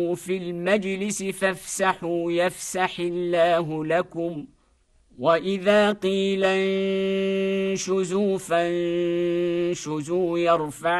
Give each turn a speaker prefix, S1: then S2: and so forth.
S1: في المجلس فافسحوا يفسح الله لكم وإذا قيل انشزوا فانشزوا يرفع